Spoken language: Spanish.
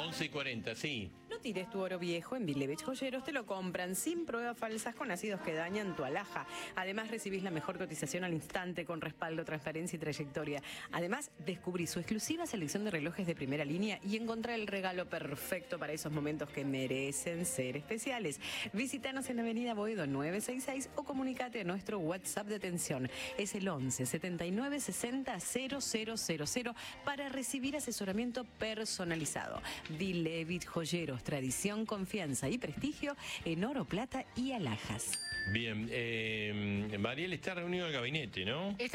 11:40, sí. No tires tu oro viejo. En Vilevich Joyeros te lo compran sin pruebas falsas con ácidos que dañan tu alhaja. Además, recibís la mejor cotización al instante con respaldo, transparencia y trayectoria. Además, descubrí su exclusiva selección de relojes de primera línea y encontré el regalo perfecto para esos momentos que merecen ser especiales. Visítanos en Avenida Boedo 966 o comunícate a nuestro WhatsApp de atención. Es el 11 79 60 0000 para recibir asesoramiento personalizado. Vilevich Joyeros, tradición, confianza y prestigio en oro, plata y alhajas. Bien, Mariel está reunido en el gabinete, ¿no?